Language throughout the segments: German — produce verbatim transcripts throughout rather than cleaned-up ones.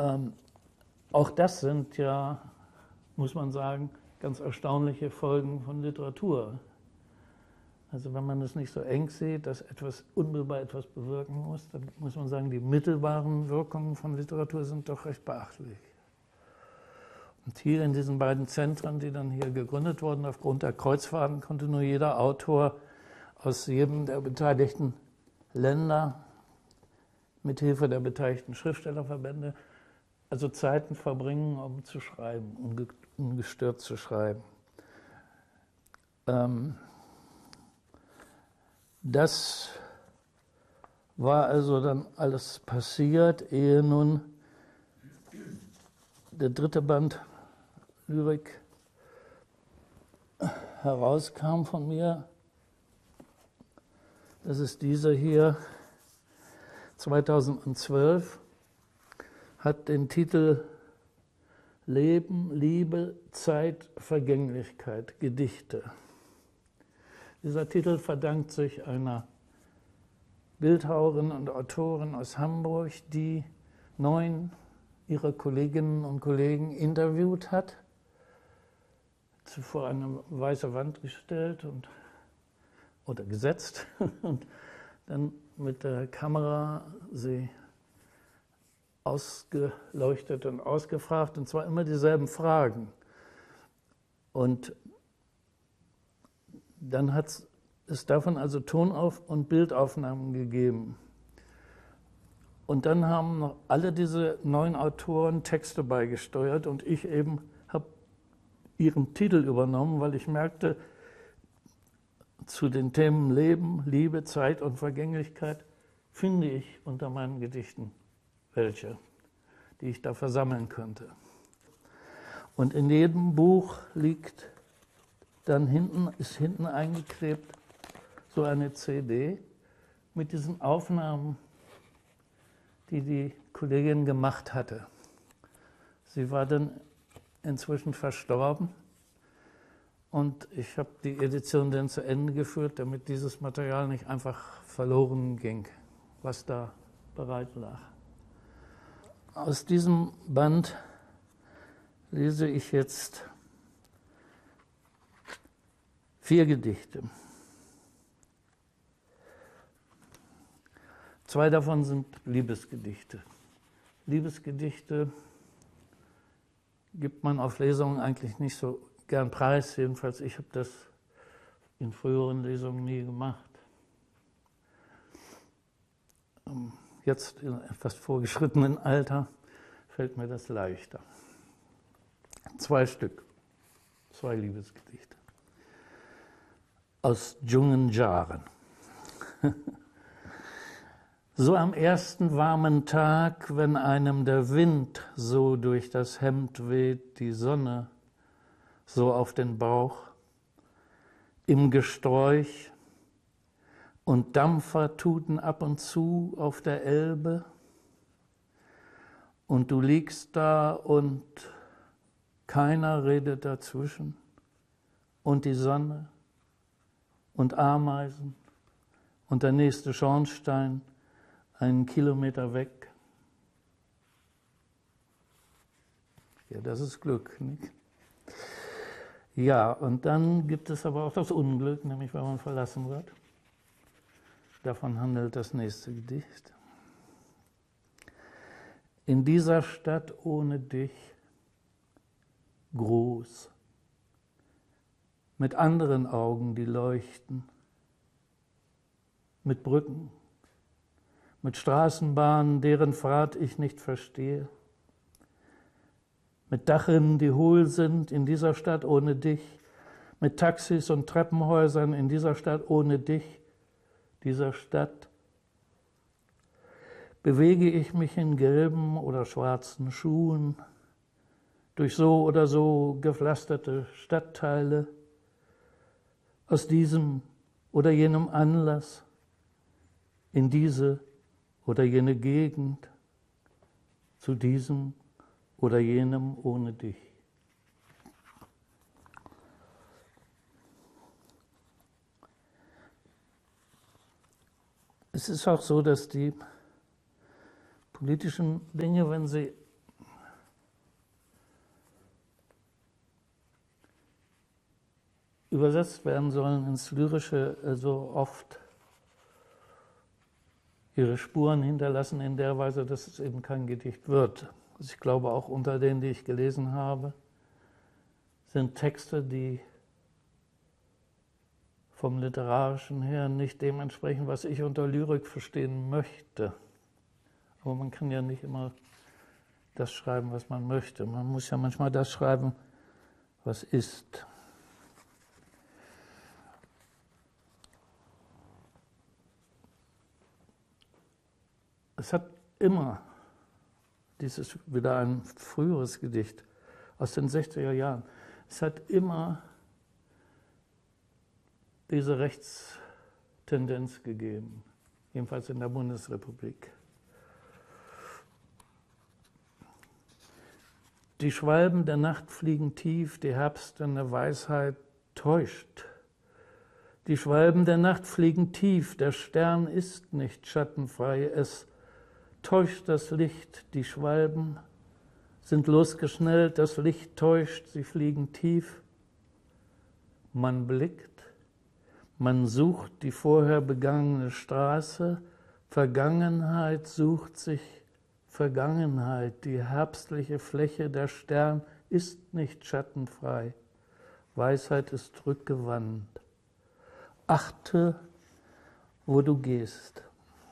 Ähm, auch das sind ja, muss man sagen, ganz erstaunliche Folgen von Literatur. Also wenn man es nicht so eng sieht, dass etwas unmittelbar etwas bewirken muss, dann muss man sagen, die mittelbaren Wirkungen von Literatur sind doch recht beachtlich. Und hier in diesen beiden Zentren, die dann hier gegründet wurden, aufgrund der Kreuzfahrten, konnte nur jeder Autor aus jedem der beteiligten Länder mit Hilfe der beteiligten Schriftstellerverbände also Zeiten verbringen, um zu schreiben, um ungestört zu schreiben. Ähm, das war also dann alles passiert, ehe nun der dritte Band Lyrik herauskam von mir. Das ist dieser hier, zweitausendzwölf, hat den Titel Leben, Liebe, Zeit, Vergänglichkeit, Gedichte. Dieser Titel verdankt sich einer Bildhauerin und Autorin aus Hamburg, die neun ihrer Kolleginnen und Kollegen interviewt hat, sie vor eine weiße Wand gestellt und, oder gesetzt und dann mit der Kamera sie ausgeleuchtet und ausgefragt, und zwar immer dieselben Fragen. Und dann hat es davon also Tonauf- und Bildaufnahmen gegeben. Und dann haben noch alle diese neun Autoren Texte beigesteuert und ich eben habe ihren Titel übernommen, weil ich merkte, zu den Themen Leben, Liebe, Zeit und Vergänglichkeit finde ich unter meinen Gedichten welche, die ich da versammeln könnte. Und in jedem Buch liegt dann hinten, ist hinten eingeklebt so eine C D mit diesen Aufnahmen, die die Kollegin gemacht hatte. Sie war dann inzwischen verstorben und ich habe die Edition dann zu Ende geführt, damit dieses Material nicht einfach verloren ging, was da bereit lag. Aus diesem Band lese ich jetzt vier Gedichte. Zwei davon sind Liebesgedichte. Liebesgedichte gibt man auf Lesungen eigentlich nicht so gern preis, jedenfalls ich habe das in früheren Lesungen nie gemacht. Jetzt in etwas vorgeschrittenen Alter fällt mir das leichter. Zwei Stück, zwei Liebesgedichte. Aus jungen Jahren. So am ersten warmen Tag, wenn einem der Wind so durch das Hemd weht, die Sonne so auf den Bauch, im Gesträuch und Dampfer tuten ab und zu auf der Elbe und du liegst da und keiner redet dazwischen und die Sonne und Ameisen und der nächste Schornstein einen Kilometer weg. Ja, das ist Glück, nicht? Ja, und dann gibt es aber auch das Unglück, nämlich wenn man verlassen wird. Davon handelt das nächste Gedicht. In dieser Stadt ohne dich, groß, mit anderen Augen, die leuchten, mit Brücken, mit Straßenbahnen, deren Fahrt ich nicht verstehe, mit Dachrinnen, die hohl sind, in dieser Stadt ohne dich, mit Taxis und Treppenhäusern, in dieser Stadt ohne dich, dieser Stadt, bewege ich mich in gelben oder schwarzen Schuhen, durch so oder so gepflasterte Stadtteile, aus diesem oder jenem Anlass, in diese oder jene Gegend, zu diesem oder jenem ohne dich. Es ist auch so, dass die politischen Dinge, wenn sie übersetzt werden sollen ins Lyrische, so oft ihre Spuren hinterlassen in der Weise, dass es eben kein Gedicht wird. Also ich glaube, auch unter denen, die ich gelesen habe, sind Texte, die vom Literarischen her nicht dem entsprechen, was ich unter Lyrik verstehen möchte. Aber man kann ja nicht immer das schreiben, was man möchte. Man muss ja manchmal das schreiben, was ist. Es hat immer, dies ist wieder ein früheres Gedicht aus den sechziger Jahren, es hat immer diese Rechtstendenz gegeben, jedenfalls in der Bundesrepublik. Die Schwalben der Nacht fliegen tief, die herbstende Weisheit täuscht. Die Schwalben der Nacht fliegen tief, der Stern ist nicht schattenfrei, es täuscht das Licht, die Schwalben sind losgeschnellt, das Licht täuscht, sie fliegen tief. Man blickt, man sucht die vorher begangene Straße, Vergangenheit sucht sich Vergangenheit, die herbstliche Fläche, der Stern ist nicht schattenfrei, Weisheit ist rückgewandt. Achte, wo du gehst.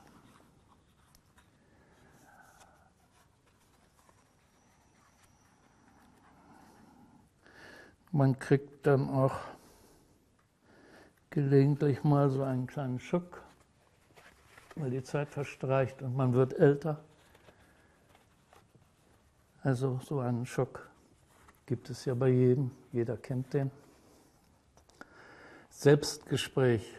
Man kriegt dann auch gelegentlich mal so einen kleinen Schock, weil die Zeit verstreicht und man wird älter. Also so einen Schock gibt es ja bei jedem, jeder kennt den. Selbstgespräch.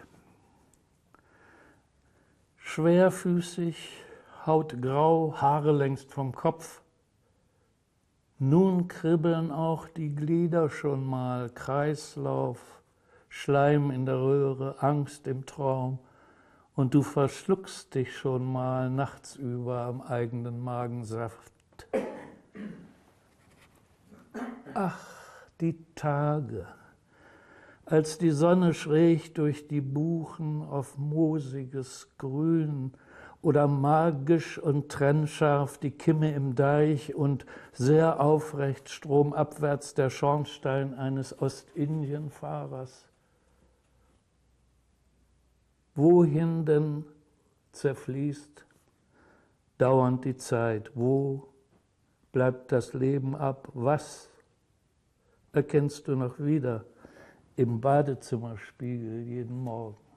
Schwerfüßig, Haut grau, Haare längst vom Kopf. Nun kribbeln auch die Glieder schon mal, Kreislauf, Schleim in der Röhre, Angst im Traum. Und du verschluckst dich schon mal nachts über am eigenen Magensaft. Ach, die Tage, als die Sonne schräg durch die Buchen auf moosiges Grün oder magisch und trennscharf die Kimme im Deich und sehr aufrecht stromabwärts der Schornstein eines Ostindienfahrers. Wohin denn zerfließt dauernd die Zeit? Wo bleibt das Leben ab? Was erkennst du noch wieder im Badezimmerspiegel jeden Morgen?